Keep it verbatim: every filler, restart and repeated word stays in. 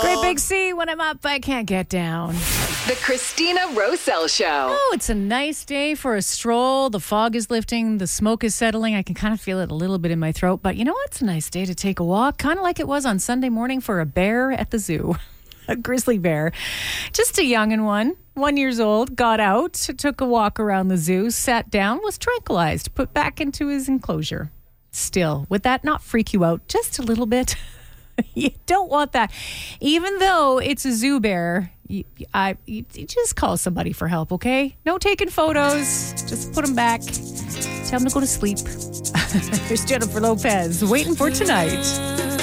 Great big C. When I'm up, I can't get down. The Christina Rosell Show. Oh, it's a nice day for a stroll. The fog is lifting. The smoke is settling. I can kind of feel it a little bit in my throat. But you know what? It's a nice day to take a walk, kind of like it was on Sunday morning for a bear at the zoo. A grizzly bear. Just a youngin' one, one years old, got out, took a walk around the zoo, sat down, was tranquilized, put back into his enclosure. Still, would that not freak you out just a little bit? You don't want that. Even though it's a zoo bear, you, I, you, you just call somebody for help, okay? No taking photos. Just put them back. Tell them to go to sleep. Here's Jennifer Lopez, waiting for tonight.